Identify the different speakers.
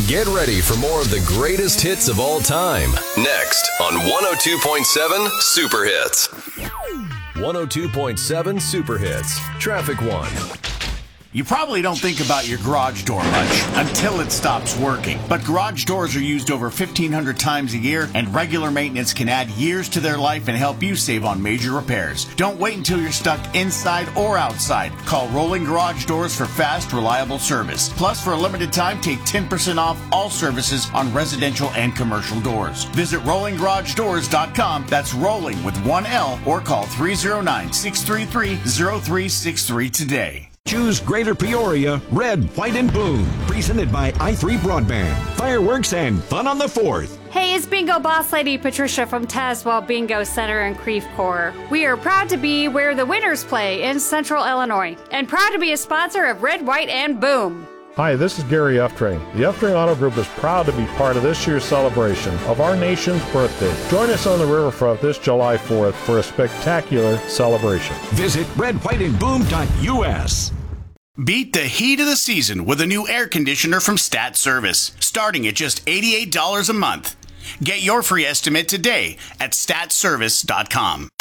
Speaker 1: Get ready for more of the greatest hits of all time. Next on 102.7 Super Hits. 102.7 Super Hits. Traffic One.
Speaker 2: You probably don't think about your garage door much until it stops working. But garage doors are used over 1,500 times a year, and regular maintenance can add years to their life and help you save on major repairs. Don't wait until you're stuck inside or outside. Call Rolling Garage Doors for fast, reliable service. Plus, for a limited time, take 10% off all services on residential and commercial doors. Visit RollingGarageDoors.com. That's rolling with one L, or call 309-633-0363 today.
Speaker 3: Choose Greater Peoria, Red, White, and Boom. Presented by i3 Broadband. Fireworks and fun on the 4th.
Speaker 4: Hey, it's Bingo Boss Lady Patricia from Tazewell Bingo Center in Creve Coeur. We are proud to be where the winners play in Central Illinois, and proud to be a sponsor of Red, White, and Boom.
Speaker 5: Hi, this is Gary F-Train. The F-Train Auto Group is proud to be part of this year's celebration of our nation's birthday. Join us on the riverfront this July 4th for a spectacular celebration.
Speaker 3: Visit redwhiteandboom.us.
Speaker 2: Beat the heat of the season with a new air conditioner from Stat Service, starting at just $88 a month. Get your free estimate today at statservice.com.